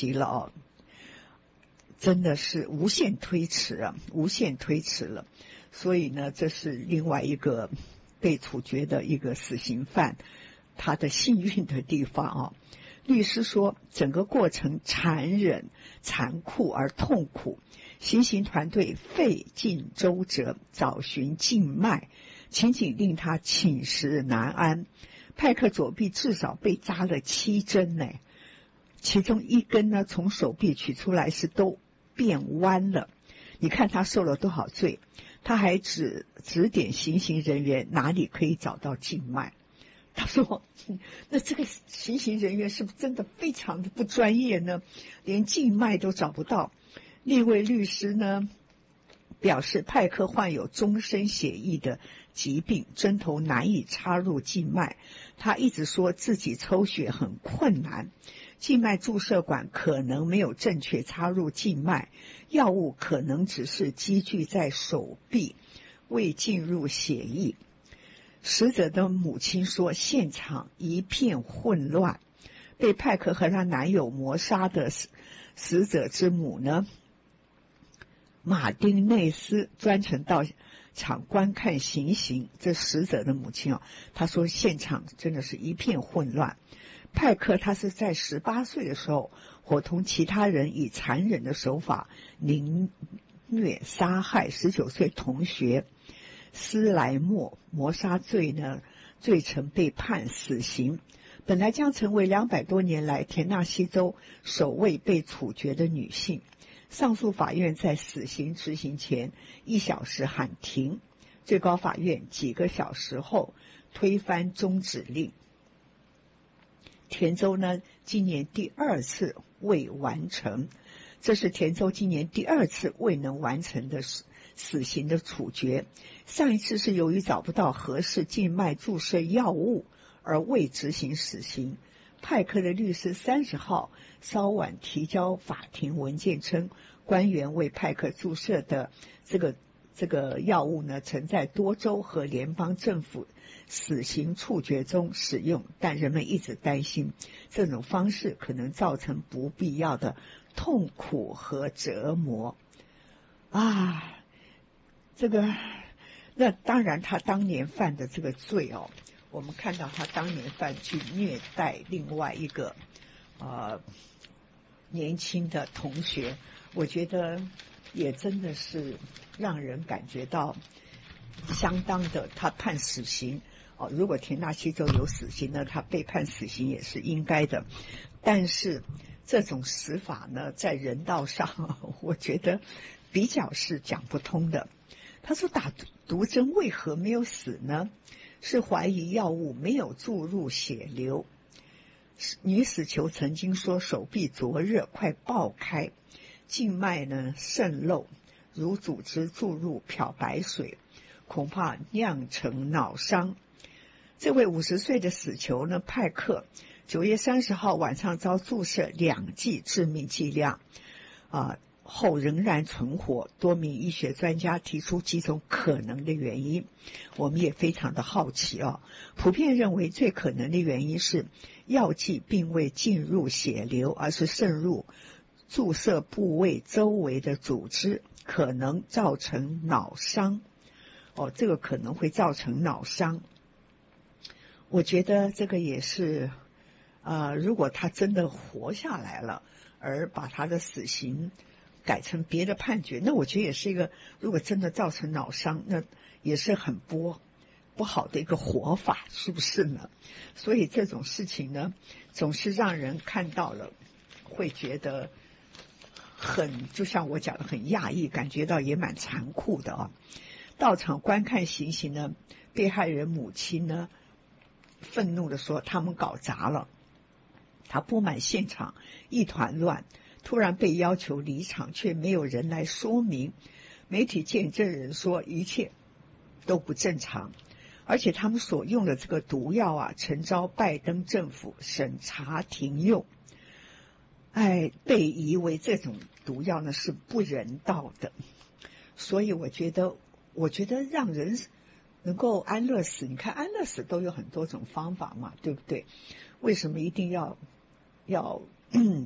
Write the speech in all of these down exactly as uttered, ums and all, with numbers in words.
期了哦，真的是无限推迟啊，无限推迟了。所以呢，这是另外一个被处决的一个死刑犯他的幸运的地方啊。律师说，整个过程残忍、残酷而痛苦，行刑团队费尽周折找寻静脉，情景令他寝食难安。派克左臂至少被扎了七针呢，其中一根呢从手臂取出来时都变弯了。你看他受了多少罪？他还指指点行刑人员哪里可以找到静脉。他说，那这个行刑人员是不是真的非常的不专业呢？连静脉都找不到。另一位律师呢表示，派克患有终身血液的疾病，针头难以插入静脉。他一直说自己抽血很困难，静脉注射管可能没有正确插入静脉，药物可能只是积聚在手臂，未进入血液。死者的母亲说，现场一片混乱。被派克和她男友谋杀的死者之母呢，马丁内斯专程到场观看行刑。这死者的母亲哦，她说现场真的是一片混乱。派克他是在十八岁的时候，伙同其他人以残忍的手法凌虐杀害十九岁同学斯莱默，谋杀罪呢，罪成被判死刑。本来将成为两百多年来田纳西州首位被处决的女性。上诉法院在死刑执行前一小时喊停，最高法院几个小时后推翻终止令。田州呢，今年第二次未完成，这是田州今年第二次未能完成的死死刑的处决。上一次是由于找不到合适静脉注射药物而未执行死刑。派克的律师三十号稍晚提交法庭文件称，官员为派克注射的这个这个药物呢，曾在多州和联邦政府死刑处决中使用，但人们一直担心这种方式可能造成不必要的痛苦和折磨。啊，这个，那当然他当年犯的这个罪哦，我们看到他当年犯去虐待另外一个呃年轻的同学，我觉得也真的是让人感觉到相当的，他判死刑哦，如果田纳西州有死刑呢，他被判死刑也是应该的。但是这种死法呢，在人道上我觉得比较是讲不通的。他说打毒针为何没有死呢？是怀疑药物没有注入血流。女死囚曾经说手臂灼热快爆开，静脉呢渗漏，如组织注入漂白水，恐怕酿成脑伤。这位五十岁的死囚呢，派克九月三十号晚上遭注射两剂致命剂量啊、呃、后仍然存活。多名医学专家提出几种可能的原因，我们也非常的好奇哦。普遍认为最可能的原因是药剂并未进入血流，而是渗入注射部位周围的组织，可能造成脑伤。哦，这个可能会造成脑伤。我觉得这个也是，呃，如果他真的活下来了，而把他的死刑改成别的判决，那我觉得也是一个，如果真的造成脑伤，那也是很不不好的一个活法，是不是呢？所以这种事情呢，总是让人看到了会觉得很，就像我讲的很讶异，感觉到也蛮残酷的啊。到场观看行刑呢，被害人母亲呢愤怒地说他们搞砸了，他不满现场一团乱，突然被要求离场，却没有人来说明。媒体见证人说一切都不正常，而且他们所用的这个毒药啊，曾遭拜登政府审查停用。哎，被疑为这种毒药呢是不人道的，所以我觉得，我觉得让人能够安乐死，你看安乐死都有很多种方法嘛，对不对？为什么一定要要嗯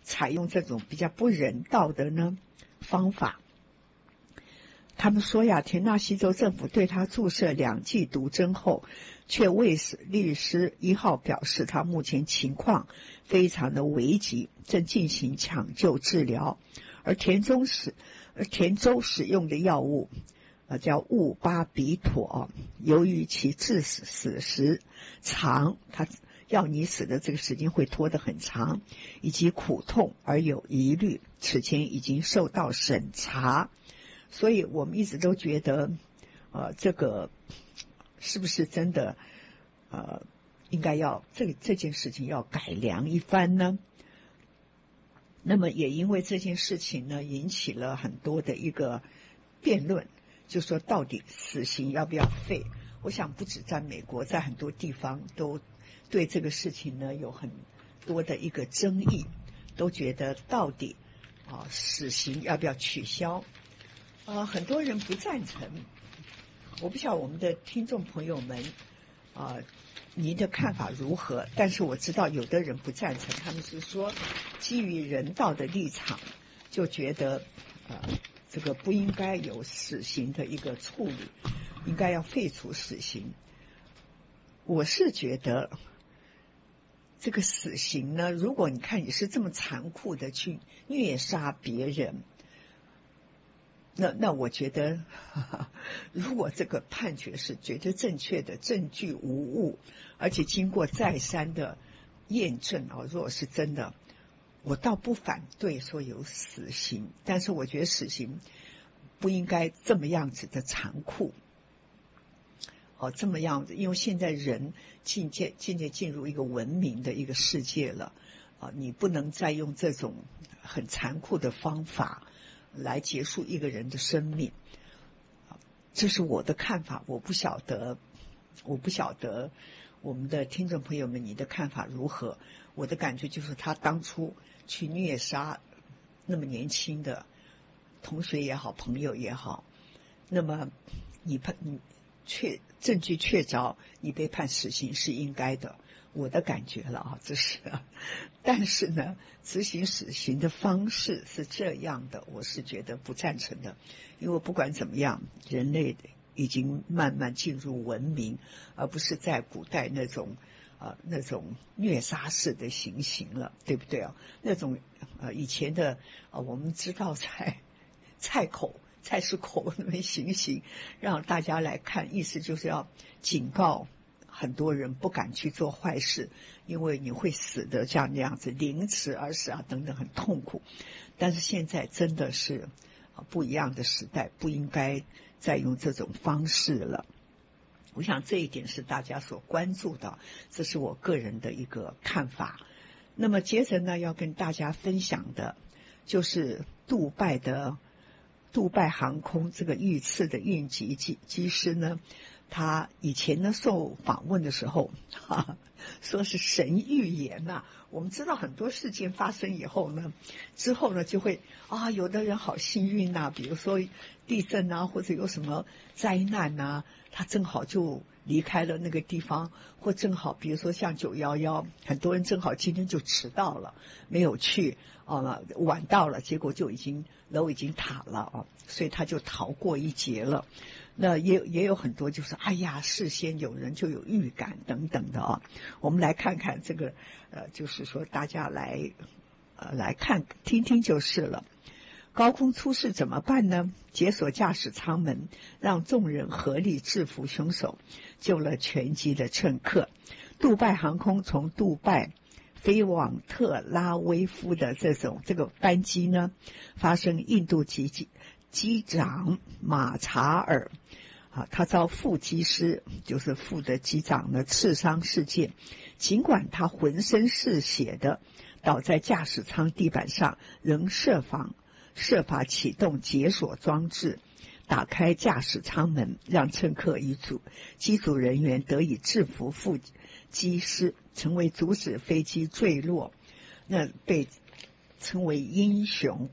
采用这种比较不人道的呢方法。他们说呀，田纳西州政府对他注射两剂毒针后，却未使律师一号表示他目前情况非常的危急，正进行抢救治疗。而田中使而田州使用的药物呃叫雾巴比妥，由于其致死死时长，它要你死的这个时间会拖得很长，以及苦痛而有疑虑，此前已经受到审查。所以我们一直都觉得呃这个是不是真的呃应该要这这件事情要改良一番呢？那么也因为这件事情呢，引起了很多的一个辩论，就说到底死刑要不要废。我想不止在美国，在很多地方都对这个事情呢有很多的一个争议，都觉得到底啊死刑要不要取消。呃，很多人不赞成，我不晓得我们的听众朋友们啊、呃，您的看法如何？但是我知道有的人不赞成，他们是说基于人道的立场，就觉得呃这个不应该有死刑的一个处理，应该要废除死刑。我是觉得这个死刑呢，如果你看你是这么残酷的去虐杀别人。那那我觉得哈哈，如果这个判决是绝对正确的，证据无误，而且经过再三的验证啊，如果是真的，我倒不反对说有死刑，但是我觉得死刑不应该这么样子的残酷。哦，这么样子，因为现在人渐渐渐渐进入一个文明的一个世界了啊，你不能再用这种很残酷的方法来结束一个人的生命，这是我的看法。我不晓得，我不晓得我们的听众朋友们你的看法如何？我的感觉就是他当初去虐杀那么年轻的同学也好，朋友也好，那么你判你确证据确凿，你被判死刑是应该的。我的感觉了啊，这是，但是呢，执行死刑的方式是这样的，我是觉得不赞成的。因为不管怎么样，人类已经慢慢进入文明，而不是在古代那种呃那种虐杀式的行刑了，对不对啊？那种呃以前的呃我们知道在菜口菜市口那边行刑，让大家来看，意思就是要警告很多人不敢去做坏事，因为你会死的，这样那样子凌迟而死啊等等，很痛苦。但是现在真的是不一样的时代，不应该再用这种方式了。我想这一点是大家所关注的，这是我个人的一个看法。那么接着呢，要跟大家分享的就是杜拜的杜拜航空这个遇刺的运机机机师呢，他以前呢受访问的时候，哈，说是神预言呐、啊。我们知道很多事件发生以后呢，之后呢就会啊，有的人好幸运呐、啊，比如说地震啊，或者有什么灾难呐、啊，他正好就离开了那个地方，或正好比如说像九一一，很多人正好今天就迟到了，没有去啊，晚到了，结果就已经楼已经塌了啊，所以他就逃过一劫了。那也也有很多就是哎呀，事先有人就有预感等等的啊。我们来看看这个呃，就是说大家来呃来看听听就是了。高空出事怎么办呢？解锁驾驶舱门，让众人合力制服凶手，救了全机的乘客。杜拜航空从杜拜飞往特拉维夫的这种这个班机呢，发生印度籍机机长马查尔啊，他遭副机师，就是副的机长的刺伤事件。尽管他浑身是血的倒在驾驶舱地板上，仍设法设法启动解锁装置，打开驾驶舱门，让乘客与组机组人员得以制服副机师，成为阻止飞机坠落，那被称为英雄。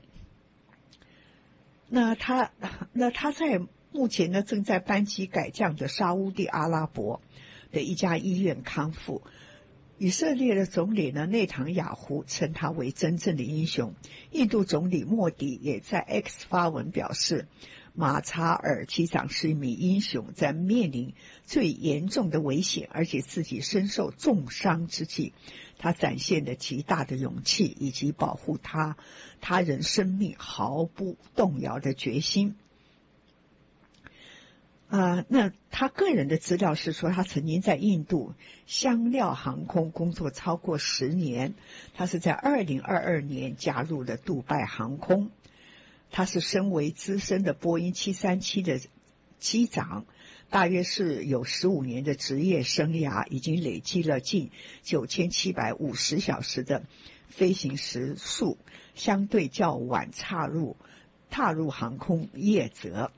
那他那他在目前呢正在班机改降的沙乌地阿拉伯的一家医院康复。 以色列的总理呢内塔尼亚胡称他为真正的英雄。印度总理莫迪也在 X 发文表示，马查尔机长是一名英雄，在面临最严重的危险，而且自己身受重伤之际，他展现了极大的勇气以及保护他他人生命毫不动摇的决心。啊、呃，那他个人的资料是说，他曾经在印度香料航空工作超过十年。他是在二零二二年加入了杜拜航空。他是身为资深的波音七三七的机长，大约是有十五年的职业生涯，已经累积了近九千七百五十小时的飞行时数，相对较晚踏入踏入航空业者。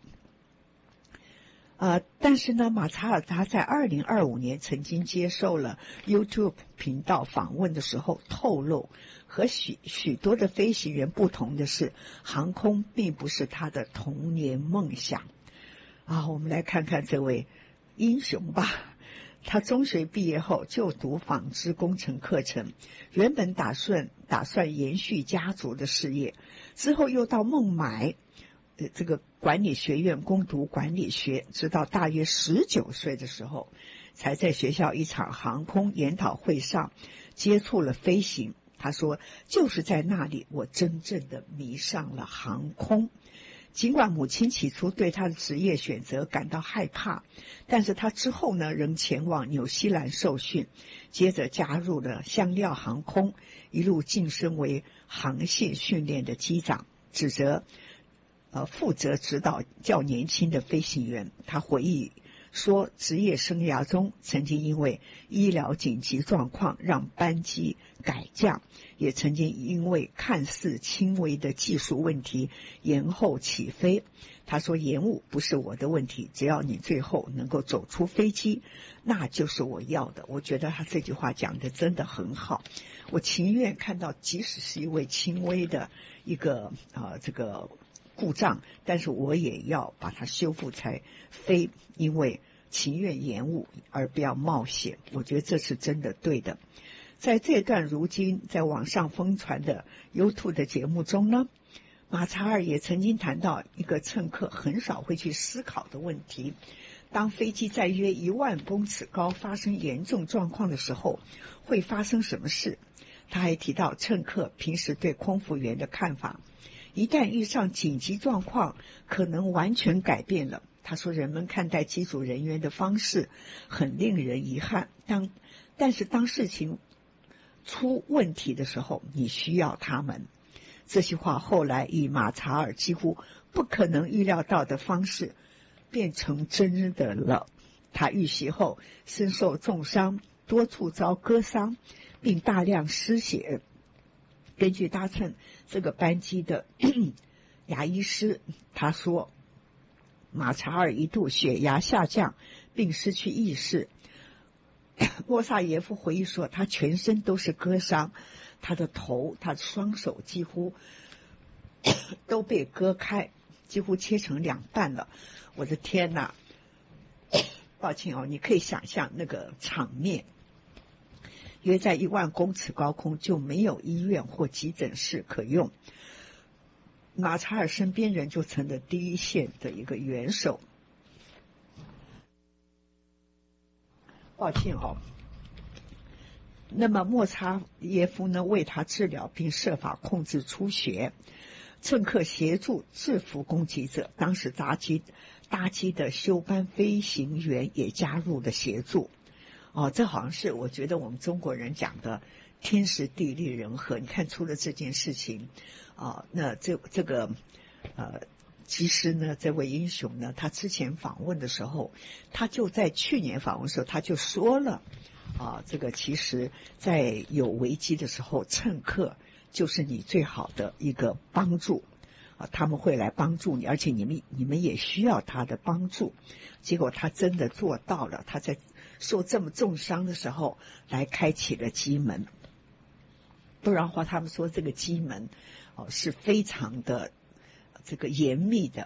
呃，但是呢，马查尔他在二零二五年曾经接受了 YouTube 频道访问的时候透露，和许许多的飞行员不同的是，航空并不是他的童年梦想。啊，我们来看看这位英雄吧。他中学毕业后就读纺织工程课程，原本打算打算延续家族的事业，之后又到孟买这个管理学院攻读管理学，直到大约十九岁的时候，才在学校一场航空研讨会上接触了飞行。他说，就是在那里，我真正的迷上了航空。尽管母亲起初对他的职业选择感到害怕，但是他之后呢，仍前往纽西兰受训，接着加入了香料航空，一路晋升为航线训练的机长，指责呃，负责指导较年轻的飞行员。他回忆说，职业生涯中曾经因为医疗紧急状况让班机改降，也曾经因为看似轻微的技术问题延后起飞。他说，延误不是我的问题，只要你最后能够走出飞机，那就是我要的。我觉得他这句话讲的真的很好，我情愿看到即使是一位轻微的一个啊、呃、这个故障，但是我也要把它修复才飞，因为情愿延误而不要冒险。我觉得这是真的对的。在这段如今在网上疯传的 YouTube 的节目中呢，马查尔也曾经谈到一个乘客很少会去思考的问题：当飞机在约一万公尺高发生严重状况的时候，会发生什么事？他还提到乘客平时对空服员的看法，一旦遇上紧急状况，可能完全改变了。他说，人们看待机组人员的方式很令人遗憾，当但是当事情出问题的时候，你需要他们。这些话后来以马查尔几乎不可能预料到的方式变成真的了。他遇袭后身受重伤，多处遭割伤，并大量失血。根据搭乘这个班机的牙医师，他说，马查尔一度血压下降并失去意识。莫萨耶夫回忆说，他全身都是割伤，他的头他的双手几乎都被割开，几乎切成两半了。我的天哪，抱歉哦，你可以想象那个场面。约在一万公尺高空就没有医院或急诊室可用，马查尔身边人就成了第一线的一个元首。抱歉哦。那么莫查耶夫呢，为他治疗并设法控制出血，乘客协助制服攻击者。当时搭机搭机的休班飞行员也加入了协助。哦，这好像是我觉得我们中国人讲的天时地利人和。你看，出了这件事情啊，那这这个呃，其实呢，这位英雄呢，他之前访问的时候，他就在去年访问的时候，他就说了啊，这个其实在有危机的时候，乘客就是你最好的一个帮助啊，他们会来帮助你，而且你们你们也需要他的帮助。结果他真的做到了，他在受这么重伤的时候来开启了机门。不然的话，他们说这个机门哦是非常的这个严密的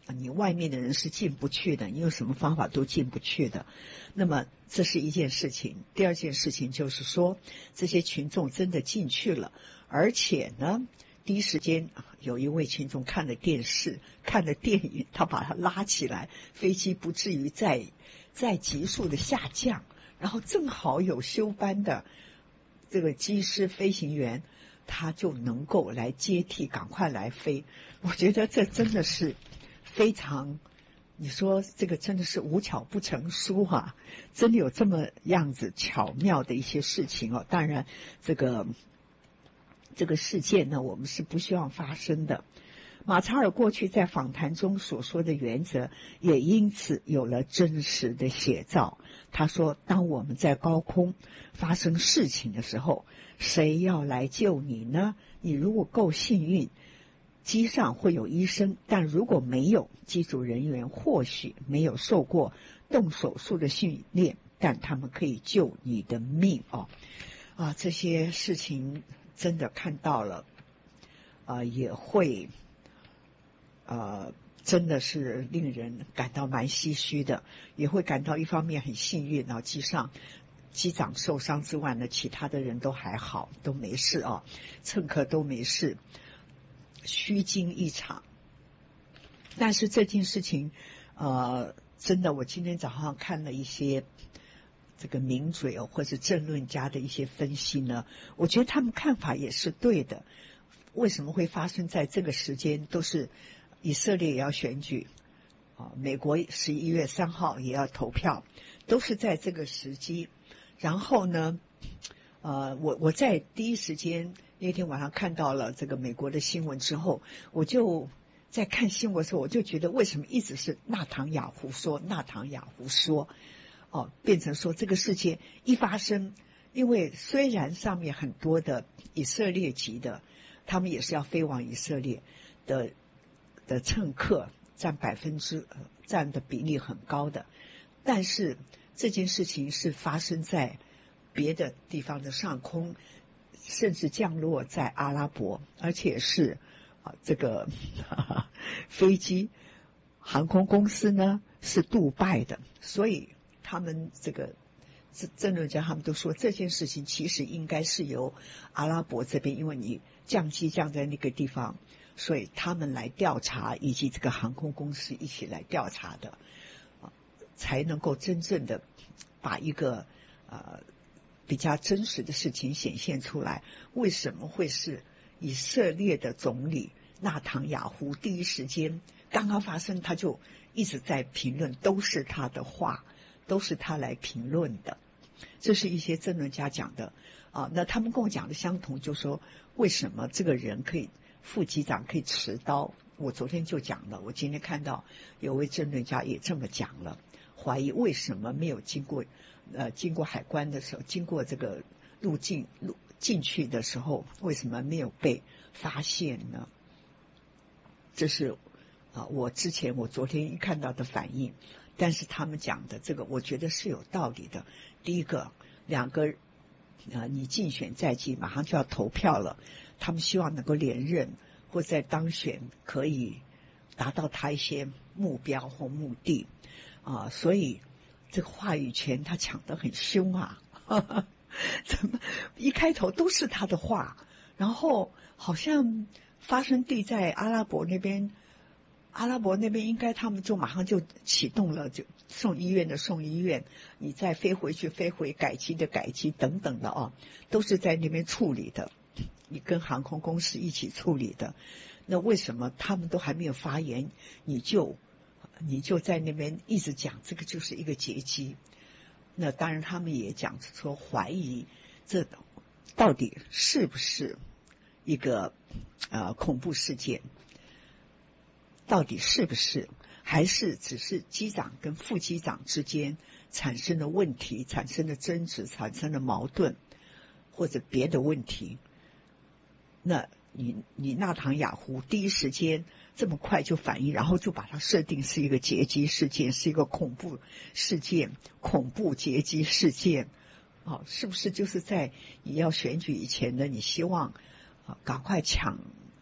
你外面的人是进不去的，你有什么方法都进不去的。那么这是一件事情。第二件事情就是说，这些群众真的进去了，而且呢，第一时间有一位群众看了电视，看了电影，他把他拉起来，飞机不至于再再急速的下降，然后正好有休班的这个机师飞行员，他就能够来接替，赶快来飞。我觉得这真的是非常，你说这个真的是无巧不成书啊，真的有这么样子巧妙的一些事情哦。当然这个这个事件呢，我们是不希望发生的。马查尔过去在访谈中所说的原则也因此有了真实的写照。他说，当我们在高空发生事情的时候，谁要来救你呢？你如果够幸运，机上会有医生，但如果没有，机组人员或许没有受过动手术的训练，但他们可以救你的命哦。啊，这些事情真的看到了，啊，也会呃，真的是令人感到蛮唏嘘的，也会感到一方面很幸运啊，机上机长受伤之外呢，其他的人都还好，都没事啊，乘客都没事，虚惊一场。但是这件事情，呃，真的，我今天早上看了一些这个名嘴哦，或者政论家的一些分析呢，我觉得他们看法也是对的。为什么会发生在这个时间？都是以色列也要选举啊，美国十一月三号也要投票，都是在这个时机。然后呢，呃，我我在第一时间那天晚上看到了这个美国的新闻之后，我就在看新闻的时候，我就觉得为什么一直是纳唐雅胡说，纳唐雅胡说，哦，变成说这个事件一发生，因为虽然上面很多的以色列籍的，他们也是要飞往以色列的的乘客占百分之呃占的比例很高的，但是这件事情是发生在别的地方的上空，甚至降落在阿拉伯，而且是啊这个哈哈飞机航空公司呢是杜拜的，所以他们这个政论家他们都说这件事情其实应该是由阿拉伯这边，因为你降机降在那个地方，所以他们来调查，以及这个航空公司一起来调查的，才能够真正的把一个呃比较真实的事情显现出来。为什么会是以色列的总理纳唐雅胡第一时间刚刚发生，他就一直在评论，都是他的话，都是他来评论的。这是一些政论家讲的啊，那他们跟我讲的相同，就说为什么这个人可以副机长可以持刀？我昨天就讲了，我今天看到有位政论家也这么讲了，怀疑为什么没有经过呃经过海关的时候，经过这个入境入进去的时候，为什么没有被发现呢？这是啊我之前我昨天一看到的反应。但是他们讲的这个，我觉得是有道理的。第一个，两个啊，你竞选在即，马上就要投票了，他们希望能够连任或在当选，可以达到他一些目标或目的啊，所以这个话语权他抢得很凶啊，呵呵，怎么一开头都是他的话，然后好像发生地在阿拉伯那边。阿拉伯那边应该他们就马上就启动了，就送医院的送医院，你再飞回去飞回改机的改机等等的哦，都是在那边处理的，你跟航空公司一起处理的。那为什么他们都还没有发言，你就你就在那边一直讲这个就是一个劫机？那当然他们也讲说怀疑这到底是不是一个呃恐怖事件。到底是不是，还是只是机长跟副机长之间产生的问题，产生的争执，产生的矛盾，或者别的问题？那你你纳唐雅胡第一时间这么快就反应，然后就把它设定是一个劫机事件，是一个恐怖事件，恐怖劫机事件，哦，是不是就是在你要选举以前呢？你希望啊赶快抢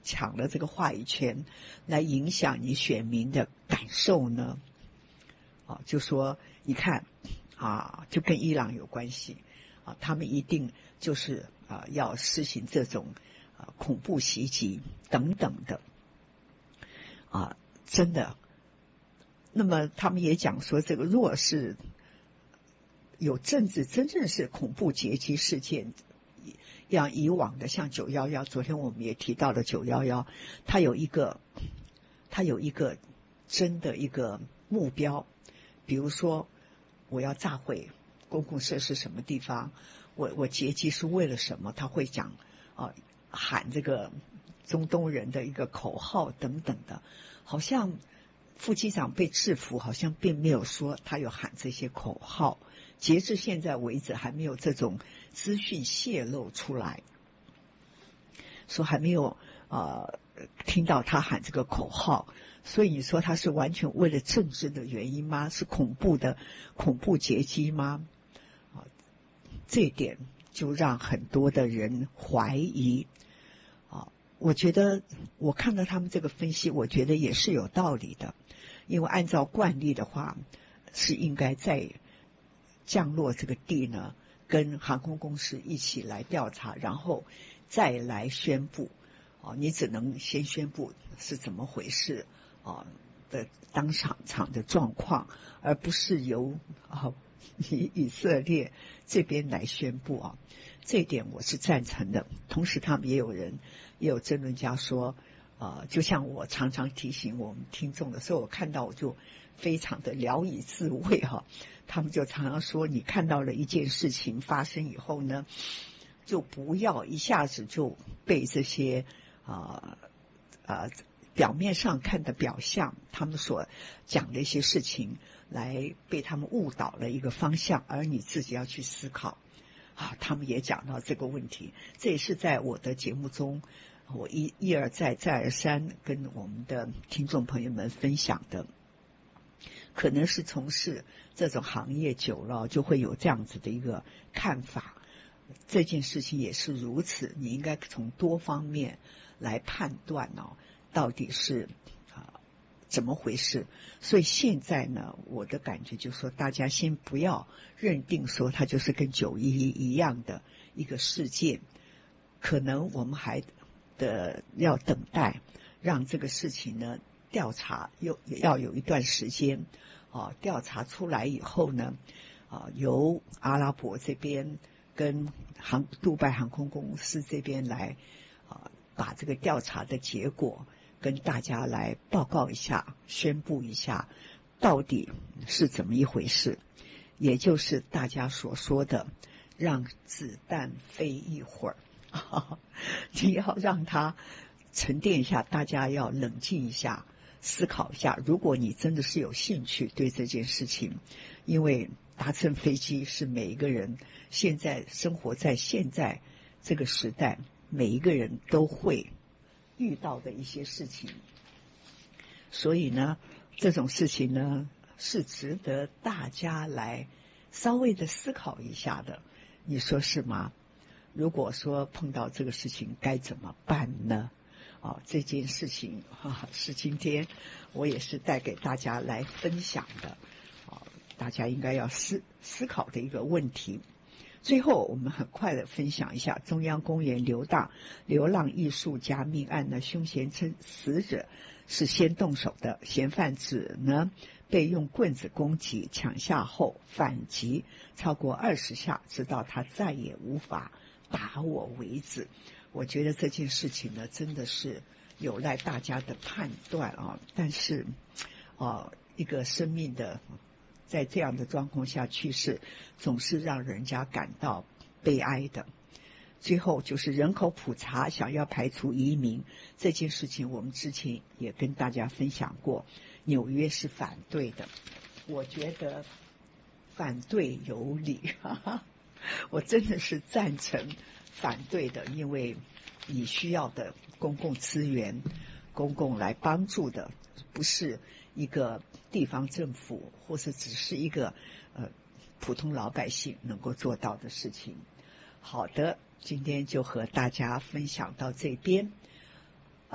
抢了这个话语权，来影响你选民的感受呢？啊，就说你看啊，就跟伊朗有关系啊，他们一定就是啊要实行这种啊恐怖袭击等等的啊，真的。那么他们也讲说，这个若是有政治真正是恐怖劫机事件，像以往的像九一一，昨天我们也提到了九一一，它有一个它有一个真的一个目标，比如说我要炸毁公共设施什么地方，我我劫机是为了什么，他会讲啊、呃、喊这个中东人的一个口号等等的，好像副机长被制服，好像并没有说他有喊这些口号，截至现在为止还没有这种资讯泄露出来，说还没有呃听到他喊这个口号，所以你说他是完全为了政治的原因吗？是恐怖的恐怖劫机吗？啊，这一点就让很多的人怀疑。啊，我觉得我看到他们这个分析，我觉得也是有道理的，因为按照惯例的话，是应该在降落这个地呢，跟航空公司一起来调查，然后再来宣布。啊，你只能先宣布是怎么回事啊的当场场的状况，而不是由啊以以色列这边来宣布啊。这一点我是赞成的。同时，他们也有人也有争论家说，啊，就像我常常提醒我们听众的时候，我看到我就非常的聊以自慰哈、啊。他们就常常说，你看到了一件事情发生以后呢，就不要一下子就被这些啊啊表面上看的表象，他们所讲的一些事情，来被他们误导了一个方向，而你自己要去思考。啊，他们也讲到这个问题，这也是在我的节目中，我一一而再再而三跟我们的听众朋友们分享的。可能是从事这种行业久了，就会有这样子的一个看法。这件事情也是如此，你应该从多方面来判断哦，到底是啊、呃、怎么回事。所以现在呢，我的感觉就是说，大家先不要认定说它就是跟九一一一样的一个事件，可能我们还的要等待，让这个事情呢调查又也要有一段时间啊，调查出来以后呢，啊由阿拉伯这边跟航杜拜航空公司这边来啊把这个调查的结果跟大家来报告一下，宣布一下到底是怎么一回事，也就是大家所说的让子弹飞一会儿，你要让它沉淀一下，大家要冷静一下，思考一下。如果你真的是有兴趣对这件事情，因为搭乘飞机是每一个人现在生活在现在这个时代，每一个人都会遇到的一些事情，所以呢，这种事情呢是值得大家来稍微的思考一下的，你说是吗？如果说碰到这个事情该怎么办呢？啊，这件事情啊是今天我也是带给大家来分享的，啊，大家应该要思思考的一个问题。最后，我们很快的分享一下中央公园流荡流浪艺术家命案呢，凶嫌称死者是先动手的，嫌犯指呢被用棍子攻击，抢下后反击超过二十下，直到他再也无法打我为止。我觉得这件事情呢，真的是有赖大家的判断啊。但是，啊，一个生命的在这样的状况下去世，总是让人家感到悲哀的。最后就是人口普查，想要排除移民这件事情，我们之前也跟大家分享过，纽约是反对的。我觉得反对有理，哈哈，我真的是赞成反对的，因为你需要的公共资源，公共来帮助的，不是一个地方政府或是只是一个呃普通老百姓能够做到的事情。好的，今天就和大家分享到这边。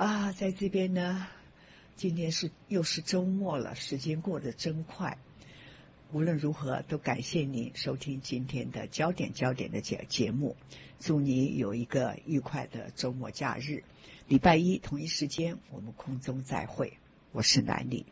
啊，在这边呢，今天是又是周末了，时间过得真快。无论如何，都感谢您收听今天的焦点焦点的节节目，祝你有一个愉快的周末假日。礼拜一同一时间，我们空中再会。我是南丽。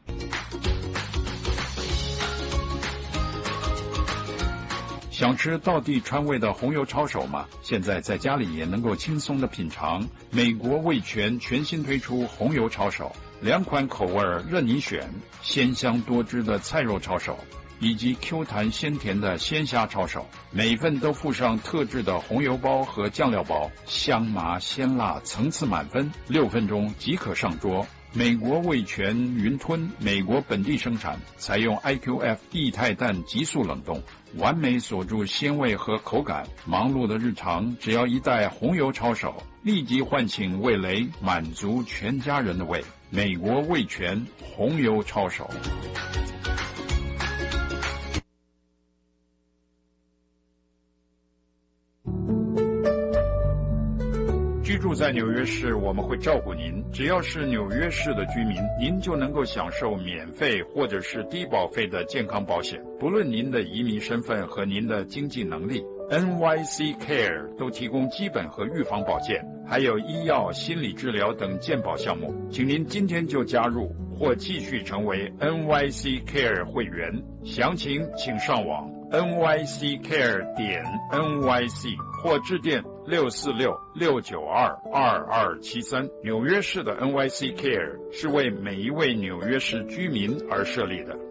想吃道地川味的红油抄手吗？现在在家里也能够轻松的品尝。美国味全全新推出红油抄手，两款口味任你选，鲜香多汁的菜肉抄手，以及 Q 弹鲜甜的鲜虾抄手，每一份都附上特制的红油包和酱料包，香麻鲜辣层次满分，六分钟即可上桌。美国味全云吞，美国本地生产，采用 I Q F 液态氮急速冷冻，完美锁住鲜味和口感。忙碌的日常，只要一袋红油抄手，立即唤醒味蕾，满足全家人的胃。美国味全红油抄手。居住在纽约市，我们会照顾您。只要是纽约市的居民，您就能够享受免费或者是低保费的健康保险，不论您的移民身份和您的经济能力。N Y C Care 都提供基本和预防保健，还有医药、心理治疗等健保项目。请您今天就加入或继续成为 N Y C Care 会员，详情请上网 N Y C care 点 N Y C 或致电六四六六九二二二七三。纽约市的 N Y C Care 是为每一位纽约市居民而设立的。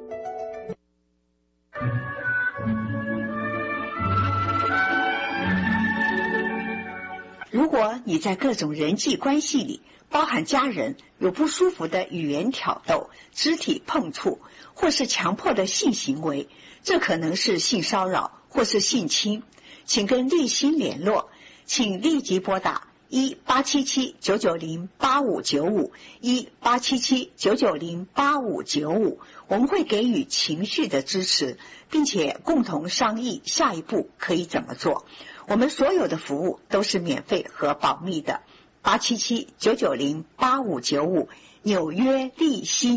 如果你在各种人际关系里，包含家人，有不舒服的语言挑逗、肢体碰触，或是强迫的性行为，这可能是性骚扰或是性侵，请跟立新联络，请立即拨打一八七七九九零八五九五一八七七九九零八五九五，我们会给予情绪的支持，并且共同商议下一步可以怎么做。我们所有的服务都是免费和保密的。八七七九九零八五九五，纽约立新。